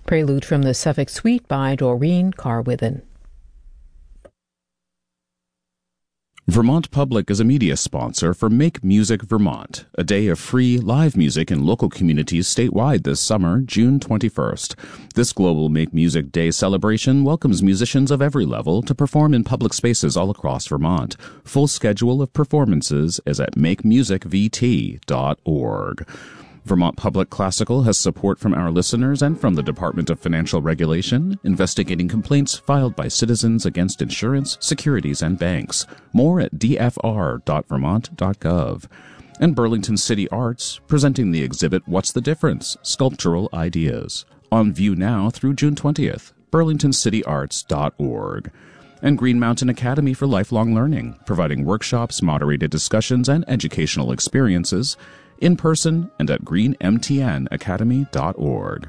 Prelude from the Suffolk Suite by Doreen Carwithen. Vermont Public is a media sponsor for Make Music Vermont, a day of free live music in local communities statewide this summer, June 21st. This global Make Music Day celebration welcomes musicians of every level to perform in public spaces all across Vermont. Full schedule of performances is at makemusicvt.org. Vermont Public Classical has support from our listeners and from the Department of Financial Regulation, investigating complaints filed by citizens against insurance, securities, and banks. More at dfr.vermont.gov. And Burlington City Arts, presenting the exhibit What's the Difference? Sculptural Ideas. On view now through June 20th. burlingtoncityarts.org. And Green Mountain Academy for Lifelong Learning, providing workshops, moderated discussions, and educational experiences in person and at greenmtnacademy.org.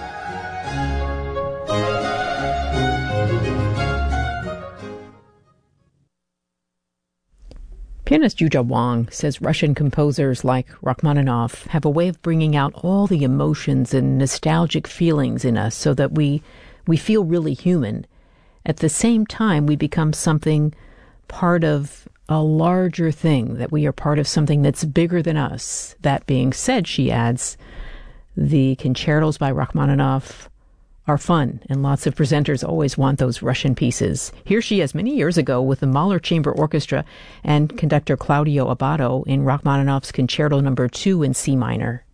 Pianist Juja Wang says Russian composers like Rachmaninoff have a way of bringing out all the emotions and nostalgic feelings in us so that we feel really human. At the same time, we become something part of a larger thing, that we are part of something that's bigger than us. That being said, she adds, the concertos by Rachmaninoff are fun, and lots of presenters always want those Russian pieces. Here she is many years ago with the Mahler Chamber Orchestra and conductor Claudio Abbado in Rachmaninoff's Concerto No. 2 in C minor.